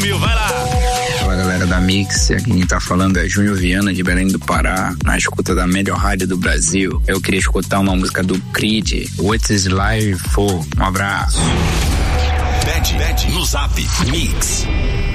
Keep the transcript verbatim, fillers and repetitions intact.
mil, vai lá. Fala galera da Mix, aqui quem tá falando é Júnior Viana de Belém do Pará, na escuta da melhor rádio do Brasil. Eu queria escutar uma música do Creed, What is Life For? Um abraço. Pede, pede no Zap Mix.